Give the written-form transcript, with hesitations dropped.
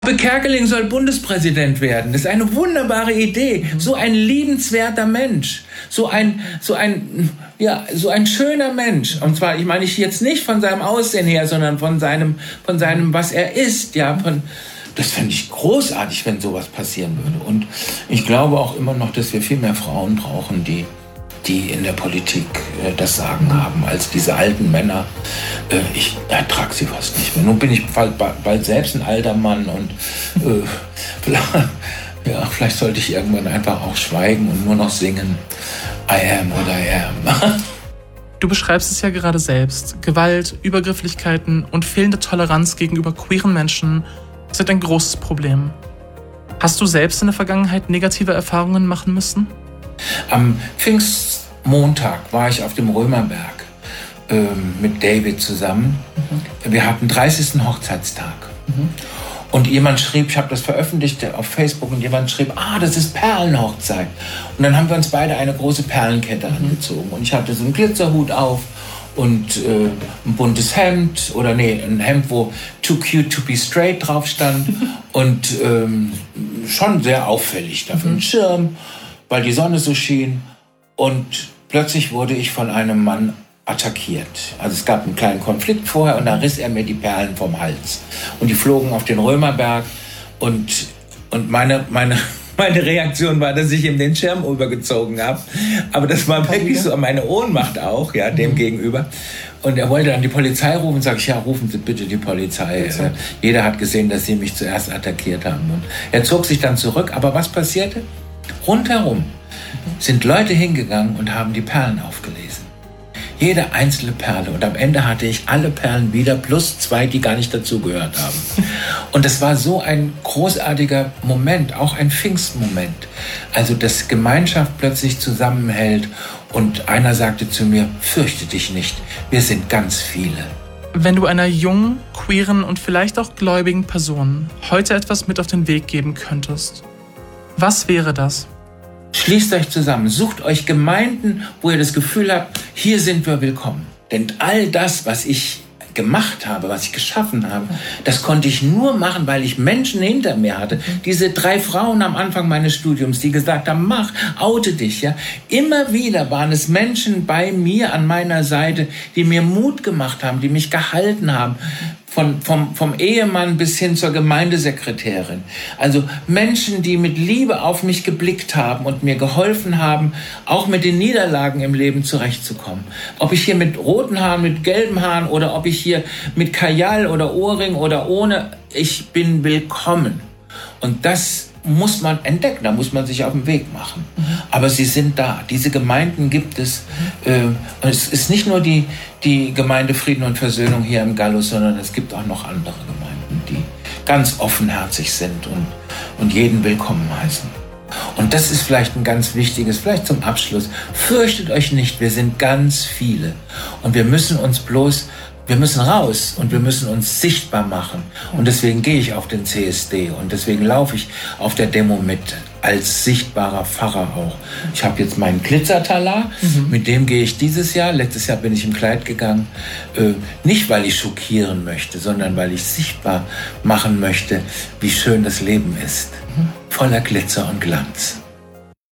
Kerkeling soll Bundespräsident werden. Das ist eine wunderbare Idee. So ein liebenswerter Mensch. So ein schöner Mensch. Und zwar, ich meine jetzt nicht von seinem Aussehen her, sondern von seinem, was er ist. Ja, das fände ich großartig, wenn sowas passieren würde. Und ich glaube auch immer noch, dass wir viel mehr Frauen brauchen, die in der Politik das Sagen haben, als diese alten Männer. Ich ertrage sie fast nicht mehr. Nun bin ich bald selbst ein alter Mann und vielleicht sollte ich irgendwann einfach auch schweigen und nur noch singen. I am what I am. Du beschreibst es ja gerade selbst. Gewalt, Übergrifflichkeiten und fehlende Toleranz gegenüber queeren Menschen sind ein großes Problem. Hast du selbst in der Vergangenheit negative Erfahrungen machen müssen? Am Pfingstmontag war ich auf dem Römerberg mit David zusammen. Wir hatten 30. Hochzeitstag. Und jemand schrieb, ich habe das veröffentlicht auf Facebook, und jemand schrieb, das ist Perlenhochzeit. Und dann haben wir uns beide eine große Perlenkette angezogen. Und ich hatte so einen Glitzerhut auf und ein buntes Hemd, ein Hemd, wo Too Cute to be Straight drauf stand. Und schon sehr auffällig, dafür ein Schirm, weil die Sonne so schien. Und plötzlich wurde ich von einem Mann attackiert. Also es gab einen kleinen Konflikt vorher und da riss er mir die Perlen vom Hals. Und die flogen auf den Römerberg und meine Reaktion war, dass ich ihm den Schirm übergezogen habe. Aber das war wirklich so, meine Ohnmacht auch, ja, dem gegenüber. Und er wollte dann die Polizei rufen, sage ich, ja, rufen Sie bitte die Polizei. Jeder hat gesehen, dass Sie mich zuerst attackiert haben. Und er zog sich dann zurück. Aber was passierte? Rundherum sind Leute hingegangen und haben die Perlen aufgelesen. Jede einzelne Perle. Und am Ende hatte ich alle Perlen wieder, plus 2, die gar nicht dazugehört haben. Und das war so ein großartiger Moment, auch ein Pfingstmoment. Also, dass Gemeinschaft plötzlich zusammenhält. Und einer sagte zu mir, fürchte dich nicht, wir sind ganz viele. Wenn du einer jungen, queeren und vielleicht auch gläubigen Person heute etwas mit auf den Weg geben könntest, was wäre das? Schließt euch zusammen, sucht euch Gemeinden, wo ihr das Gefühl habt, hier sind wir willkommen. Denn all das, was ich gemacht habe, was ich geschaffen habe, das konnte ich nur machen, weil ich Menschen hinter mir hatte. Diese 3 Frauen am Anfang meines Studiums, die gesagt haben, mach, oute dich. Ja. Immer wieder waren es Menschen bei mir an meiner Seite, die mir Mut gemacht haben, die mich gehalten haben. Vom Ehemann bis hin zur Gemeindesekretärin. Also Menschen, die mit Liebe auf mich geblickt haben und mir geholfen haben, auch mit den Niederlagen im Leben zurechtzukommen. Ob ich hier mit roten Haaren, mit gelben Haaren oder ob ich hier mit Kajal oder Ohrring oder ohne, ich bin willkommen. Und das muss man entdecken, da muss man sich auf den Weg machen. Aber sie sind da, diese Gemeinden gibt es. Und es ist nicht nur die Gemeinde Frieden und Versöhnung hier im Gallus, sondern es gibt auch noch andere Gemeinden, die ganz offenherzig sind und jeden willkommen heißen. Und das ist vielleicht ein ganz wichtiges, vielleicht zum Abschluss. Fürchtet euch nicht, wir sind ganz viele. Und wir müssen raus und wir müssen uns sichtbar machen. Und deswegen gehe ich auf den CSD und deswegen laufe ich auf der Demo mit, als sichtbarer Pfarrer auch. Ich habe jetzt meinen Glitzertalar, mit dem gehe ich dieses Jahr. Letztes Jahr bin ich im Kleid gegangen. Nicht, weil ich schockieren möchte, sondern weil ich sichtbar machen möchte, wie schön das Leben ist. Voller Glitzer und Glanz.